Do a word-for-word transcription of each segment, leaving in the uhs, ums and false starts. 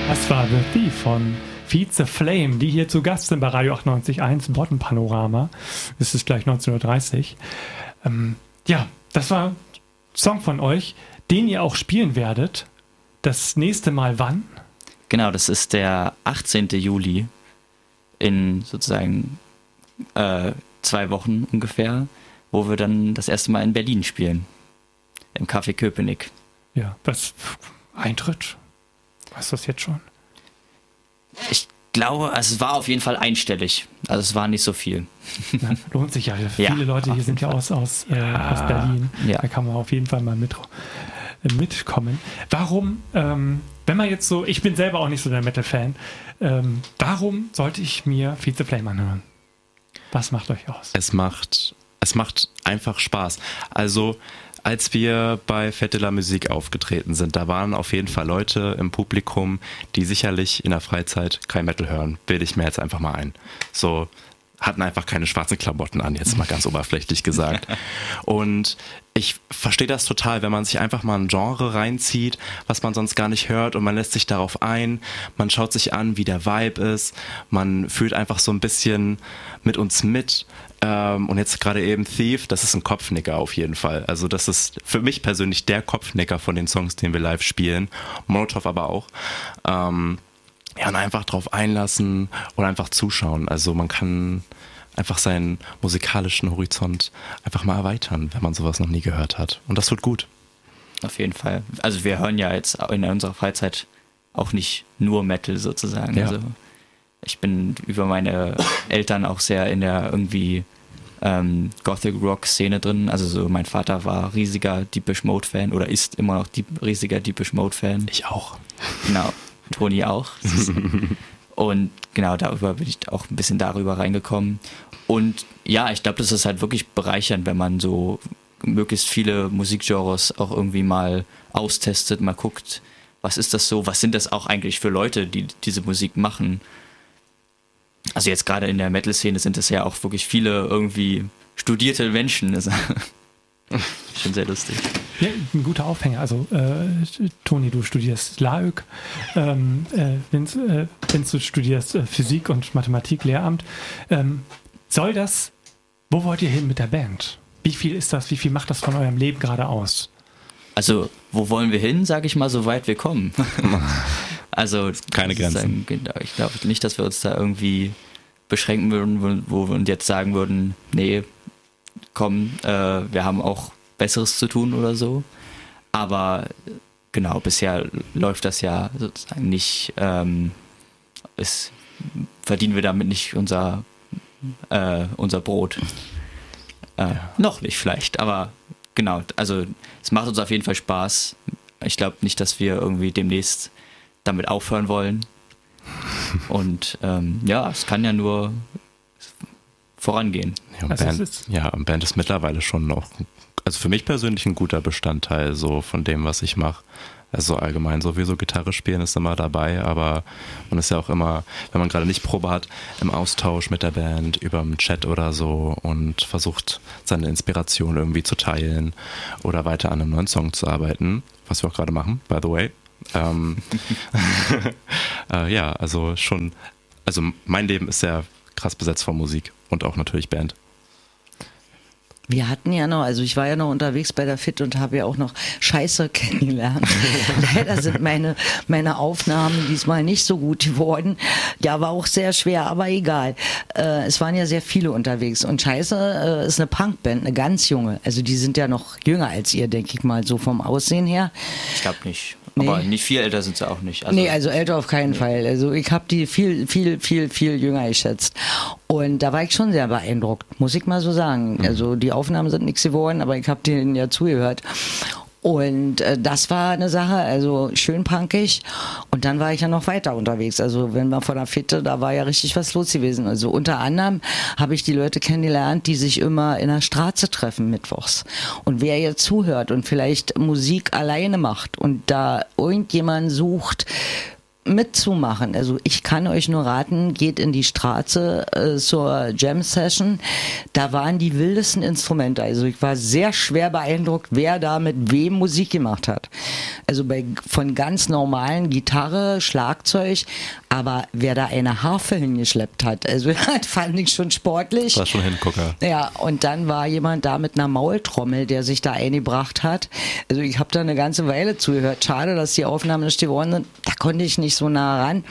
Das war The Thief von Feed the Flame, die hier zu Gast sind bei Radio achtundneunzig Komma eins Boddenpanorama. Es ist gleich neunzehn Uhr dreißig. Ähm, ja, das war ein Song von euch, den ihr auch spielen werdet. Das nächste Mal wann? Genau, das ist der achtzehnten Juli in sozusagen äh, zwei Wochen ungefähr, wo wir dann das erste Mal in Berlin spielen. Im Café Köpenick. Ja, was Eintritt? Weißt du das jetzt schon? Ich glaube, also es war auf jeden Fall einstellig. Also es war nicht so viel. Ja, lohnt sich ja. Viele Ja, Leute hier sind ja aus, aus, äh, aus Berlin. Ja. Da kann man auf jeden Fall mal mit, äh, mitkommen. Warum, ähm, wenn man jetzt so, ich bin selber auch nicht so der Metal-Fan, ähm, warum sollte ich mir Feed the Flame anhören? Was macht euch aus? Es macht, es macht einfach Spaß. Also als wir bei Fête de la Musique aufgetreten sind, da waren auf jeden Fall Leute im Publikum, die sicherlich in der Freizeit kein Metal hören, bilde ich mir jetzt einfach mal ein. So, hatten einfach keine schwarzen Klamotten an, jetzt mal ganz oberflächlich gesagt. Und ich verstehe das total, wenn man sich einfach mal ein Genre reinzieht, was man sonst gar nicht hört und man lässt sich darauf ein, man schaut sich an, wie der Vibe ist, man fühlt einfach so ein bisschen mit uns mit. Und jetzt gerade eben Thief, das ist ein Kopfnicker auf jeden Fall. Also das ist für mich persönlich der Kopfnicker von den Songs, den wir live spielen. Molotov aber auch. Ähm, ja, und einfach drauf einlassen oder einfach zuschauen. Also man kann einfach seinen musikalischen Horizont einfach mal erweitern, wenn man sowas noch nie gehört hat. Und das tut gut. Auf jeden Fall. Also wir hören ja jetzt in unserer Freizeit auch nicht nur Metal sozusagen. Ja. Also ich bin über meine Eltern auch sehr in der irgendwie ähm, Gothic-Rock-Szene drin. Also so mein Vater war riesiger Depeche Mode-Fan oder ist immer noch die, riesiger Depeche Mode-Fan. Ich auch. Genau, Toni auch. Und genau, darüber bin ich auch ein bisschen darüber reingekommen. Und ja, ich glaube, das ist halt wirklich bereichernd, wenn man so möglichst viele Musikgenres auch irgendwie mal austestet, mal guckt, was ist das so, was sind das auch eigentlich für Leute, die diese Musik machen. Also jetzt gerade in der Metal-Szene sind es ja auch wirklich viele irgendwie studierte Menschen. Das ist schon sehr lustig. Ja, ein guter Aufhänger. Also, äh, Toni, du studierst Laök. Ähm, äh, Vince, äh, Vince, du studierst äh, Physik und Mathematik, Lehramt. Ähm, soll das, wo wollt ihr hin mit der Band? Wie viel ist das, wie viel macht das von eurem Leben gerade aus? Also, wo wollen wir hin, sage ich mal, so weit wir kommen. Also, keine Grenzen. Genau, ich glaube nicht, dass wir uns da irgendwie beschränken würden, wo wir uns jetzt sagen würden, nee, komm, äh, wir haben auch Besseres zu tun oder so. Aber genau, bisher läuft das ja sozusagen nicht, ähm, es, verdienen wir damit nicht unser, äh, unser Brot. Äh, ja. Noch nicht vielleicht, aber genau, also es macht uns auf jeden Fall Spaß. Ich glaube nicht, dass wir irgendwie demnächst damit aufhören wollen. Und ähm, ja, es kann ja nur vorangehen. Ja, Also Band, es ist- ja, Band ist mittlerweile schon noch, also für mich persönlich ein guter Bestandteil so von dem, was ich mache. Also allgemein sowieso Gitarre spielen ist immer dabei, aber man ist ja auch immer, wenn man gerade nicht Probe hat, im Austausch mit der Band über den Chat oder so und versucht seine Inspiration irgendwie zu teilen oder weiter an einem neuen Song zu arbeiten, was wir auch gerade machen, by the way. Ähm, äh, ja, also schon, also mein Leben ist sehr krass besetzt von Musik und auch natürlich Band. Wir hatten ja noch, also ich war ja noch unterwegs bei der Fit und habe ja auch noch Scheiße kennengelernt. Leider sind meine, meine Aufnahmen diesmal nicht so gut geworden. Ja, war auch sehr schwer, aber egal. Äh, es waren ja sehr viele unterwegs und Scheiße äh, ist eine Punkband, eine ganz junge. Also die sind ja noch jünger als ihr, denke ich mal, so vom Aussehen her. Ich glaube nicht. Nee. Aber nicht viel älter sind sie auch nicht. Also, nee, also älter auf keinen nee. Fall. Also ich habe die viel, viel, viel, viel jünger geschätzt. Und da war ich schon sehr beeindruckt, muss ich mal so sagen. Mhm. Also die Aufnahmen sind nichts geworden, aber ich habe denen ja zugehört. Und äh, das war eine Sache, also schön punkig. Und dann war ich ja noch weiter unterwegs. Also wenn man von der Fitte, da war ja richtig was los gewesen. Also unter anderem habe ich die Leute kennengelernt, die sich immer in der Straße treffen mittwochs. Und wer jetzt zuhört und vielleicht Musik alleine macht und da irgendjemand sucht, mitzumachen. Also ich kann euch nur raten, geht in die Straße äh, zur Jam Session. Da waren die wildesten Instrumente. Also ich war sehr schwer beeindruckt, wer da mit wem Musik gemacht hat. Also bei, von ganz normalen Gitarre, Schlagzeug, aber wer da eine Harfe hingeschleppt hat, also das fand ich schon sportlich. Das war schon ein Hingucker. Ja, und dann war jemand da mit einer Maultrommel, der sich da eingebracht hat. Also ich habe da eine ganze Weile zugehört. Schade, dass die Aufnahmen nicht geworden sind. Da konnte ich nicht so nah ran.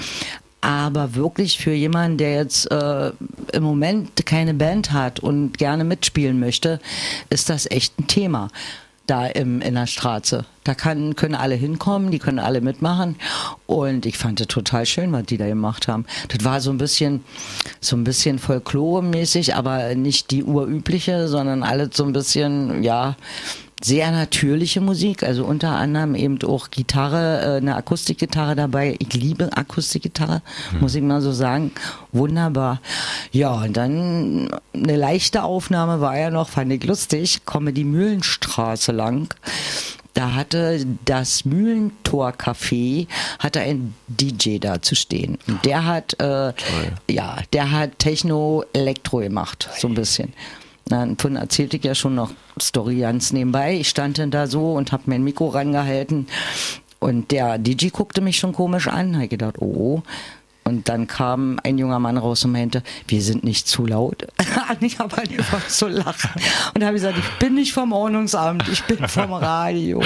Aber wirklich für jemanden, der jetzt äh, im Moment keine Band hat und gerne mitspielen möchte, ist das echt ein Thema da im, in der Straße. Da kann, können alle hinkommen, die können alle mitmachen. Und ich fand das total schön, was die da gemacht haben. Das war so ein bisschen, so ein bisschen Folklore-mäßig, aber nicht die urübliche, sondern alles so ein bisschen, ja, sehr natürliche Musik, also unter anderem eben auch Gitarre, eine Akustikgitarre dabei. Ich liebe Akustikgitarre, hm. muss ich mal so sagen. Wunderbar. Ja, und dann eine leichte Aufnahme war ja noch, fand ich lustig, komme die Mühlenstraße lang. Da hatte das Mühlentor-Café, hatte ein D J da zu stehen. Und der hat, äh, ja, der hat Techno-Elektro gemacht, so ein bisschen. Dann erzählte ich ja schon noch Story ganz nebenbei. Ich stand dann da so und habe mein Mikro rangehalten und der D J guckte mich schon komisch an. Habe ich gedacht, oh. Und dann kam ein junger Mann raus und meinte, wir sind nicht zu laut. Ich habe halt einfach so lachen. Und da habe ich gesagt, ich bin nicht vom Ordnungsamt, ich bin vom Radio.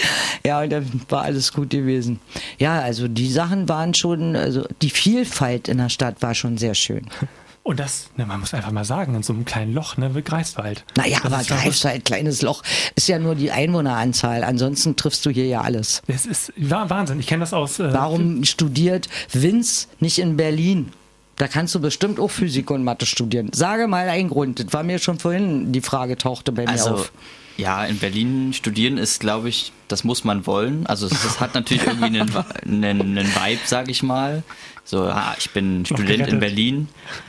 Ja, und dann war alles gut gewesen. Ja, also die Sachen waren schon, also die Vielfalt in der Stadt war schon sehr schön. Und das, ne, man muss einfach mal sagen, in so einem kleinen Loch, ne, wie Greifswald. Naja, das aber Greifswald, kleines Loch, ist ja nur die Einwohneranzahl. Ansonsten triffst du hier ja alles. Das ist Wahnsinn. Ich kenne das aus... Äh, Warum studiert Vince nicht in Berlin? Da kannst du bestimmt auch Physik und Mathe studieren. Sage mal einen Grund. Das war mir schon vorhin, die Frage tauchte bei mir also, auf. Ja, in Berlin studieren ist, glaube ich, das muss man wollen. Also es, es hat natürlich irgendwie einen, einen, einen Vibe, sage ich mal. So, ah, ich bin Student in Berlin.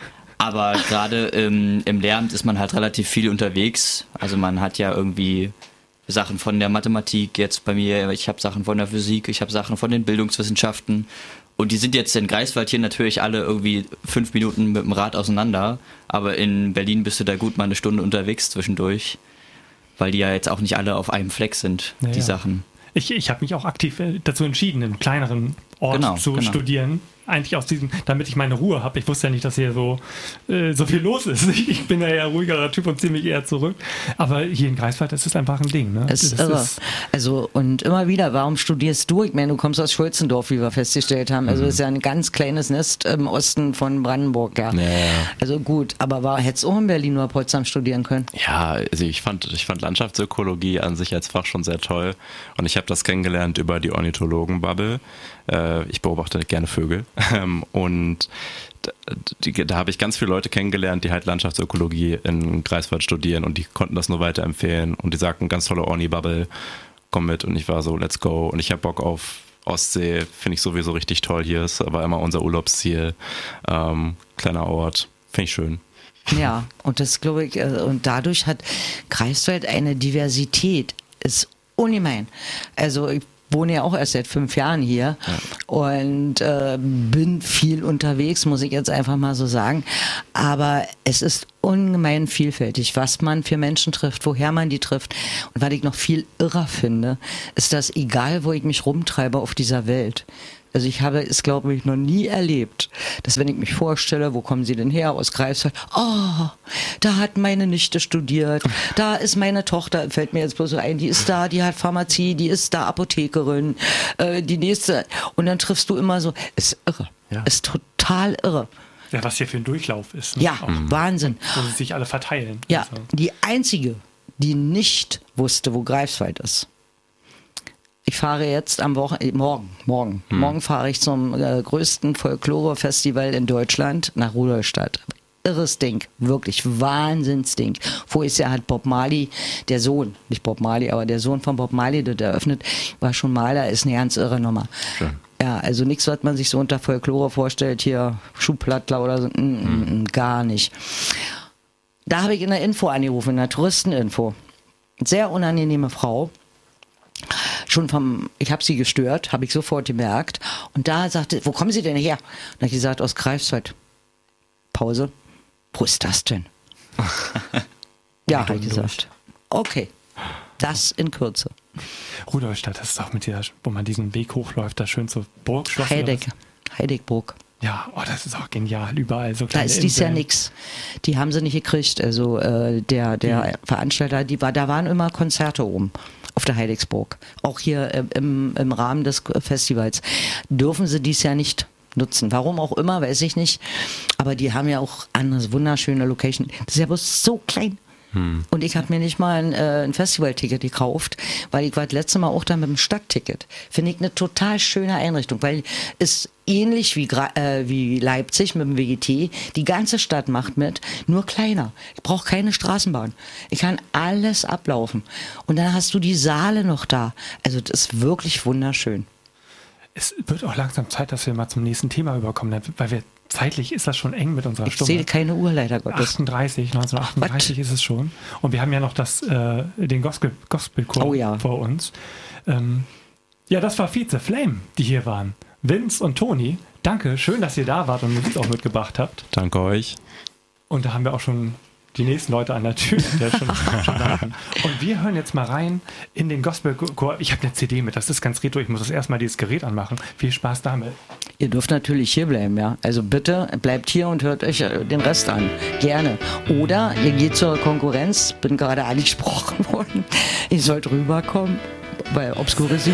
Aber gerade im, im Lehramt ist man halt relativ viel unterwegs. Also man hat ja irgendwie Sachen von der Mathematik jetzt bei mir, ich habe Sachen von der Physik, ich habe Sachen von den Bildungswissenschaften. Und die sind jetzt in Greifswald hier natürlich alle irgendwie fünf Minuten mit dem Rad auseinander. Aber in Berlin bist du da gut mal eine Stunde unterwegs zwischendurch. Weil die ja jetzt auch nicht alle auf einem Fleck sind, naja. die Sachen. Ich, ich habe mich auch aktiv dazu entschieden, in einem kleineren Ort genau, zu genau. studieren. Eigentlich aus diesem, damit ich meine Ruhe habe. Ich wusste ja nicht, dass hier so, äh, so viel los ist. Ich, ich bin ja eher ruhigerer Typ und ziehe mich eher zurück. Aber hier in Greifswald, das ist einfach ein Ding. Ne? Es ist irre. Ist also, und immer wieder, warum studierst du? Ich meine, du kommst aus Schulzendorf, wie wir festgestellt haben. Also, es mhm. ist ja ein ganz kleines Nest im Osten von Brandenburg. Ja. Ja, ja. Also, gut. Aber war, hättest du auch in Berlin oder Potsdam studieren können? Ja, also ich fand, ich fand Landschaftsökologie an sich als Fach schon sehr toll. Und ich habe das kennengelernt über die Ornithologen-Bubble. Ich beobachte gerne Vögel und da, die, da habe ich ganz viele Leute kennengelernt, die halt Landschaftsökologie in Greifswald studieren und die konnten das nur weiterempfehlen und die sagten, ganz tolle Orni-Bubble, komm mit und ich war so, let's go und ich habe Bock auf Ostsee, finde ich sowieso richtig toll hier, ist aber immer unser Urlaubsziel, ähm, kleiner Ort, finde ich schön. Ja, und das glaube ich, und dadurch hat Greifswald eine Diversität, ist ungemein. Also ich wohne ja auch erst seit fünf Jahren hier ja. und äh, bin viel unterwegs, muss ich jetzt einfach mal so sagen. Aber es ist ungemein vielfältig, was man für Menschen trifft, woher man die trifft. Und was ich noch viel irrer finde, ist, dass egal, wo ich mich rumtreibe auf dieser Welt, also ich habe es, glaube ich, noch nie erlebt, dass wenn ich mich vorstelle, wo kommen Sie denn her, aus Greifswald, oh, da hat meine Nichte studiert, da ist meine Tochter, fällt mir jetzt bloß so ein, die ist da, die hat Pharmazie, die ist da Apothekerin, äh, die nächste, und dann triffst du immer so, ist irre, ja. ist total irre. Ja, was hier für ein Durchlauf ist. Ne? Ja, auch. Wahnsinn. Wo sie sich alle verteilen. Ja, also. Die einzige, die nicht wusste, wo Greifswald ist. Ich fahre jetzt am Wochenende, morgen, morgen, hm. morgen fahre ich zum äh, größten Folklore-Festival in Deutschland nach Rudolstadt. Irres Ding, wirklich Wahnsinnsding. Voriges Jahr hat Bob Marley, der Sohn, nicht Bob Marley, aber der Sohn von Bob Marley, das eröffnet, war schon Maler, ist eine ganz irre Nummer. Schön. Ja, also nichts, was man sich so unter Folklore vorstellt, hier Schuhplattler oder so, mm, mm, mm, gar nicht. Da habe ich in der Info angerufen, in der Touristeninfo. Sehr unangenehme Frau. schon vom, ich habe sie gestört, habe ich sofort gemerkt. Und da sagte, wo kommen Sie denn her? Und da habe ich gesagt, aus Greifswald. Pause. Wo ist das denn? Ja, habe ich gesagt. Okay, das in Kürze. Rudolstadt, das ist auch mit dieser, wo man diesen Weg hochläuft, da schön zur Burg, Schloss. Heideck, Heideckburg. Ja, oh, das ist auch genial, überall so Da kleine ist dies Jahr Inseln. nix. Die haben sie nicht gekriegt. Also äh, der, der Hm. Veranstalter, die war, da waren immer Konzerte oben auf der Heidecksburg. Auch hier äh, im, im Rahmen des Festivals. Dürfen sie dies Jahr nicht nutzen. Warum auch immer, weiß ich nicht. Aber die haben ja auch andere wunderschöne Location. Das ist ja bloß so klein. Hm. Und ich habe mir nicht mal ein, äh, ein Festivalticket gekauft, weil ich war das letzte Mal auch da mit dem Stadtticket. Finde ich eine total schöne Einrichtung, weil es ähnlich wie, Gra- äh, wie Leipzig mit dem W G T, die ganze Stadt macht mit, nur kleiner. Ich brauche keine Straßenbahn. Ich kann alles ablaufen. Und dann hast du die Saale noch da. Also das ist wirklich wunderschön. Es wird auch langsam Zeit, dass wir mal zum nächsten Thema überkommen, weil wir zeitlich ist das schon eng mit unserer Ich Stunde. sehe keine Uhr leider Gottes. achtunddreißig, neunzehnhundertachtunddreißig ist es schon. Und wir haben ja noch das, äh, den Gospel, Gospelchor Oh ja. vor uns. Ähm, ja, das war Vize Flame, die hier waren. Vince und Toni, danke, schön, dass ihr da wart und Musik auch mitgebracht habt. Danke euch. Und da haben wir auch schon die nächsten Leute an der Tür, die schon, schon warten. Und wir hören jetzt mal rein in den Gospelchor. Ich habe eine C D mit, das ist ganz retro. Ich muss das erstmal dieses Gerät anmachen. Viel Spaß damit. Ihr dürft natürlich hier bleiben, ja. Also bitte bleibt hier und hört euch äh, den Rest an. Gerne. Oder ihr geht zur Konkurrenz, bin gerade angesprochen worden. Ihr sollt rüberkommen bei Obscuris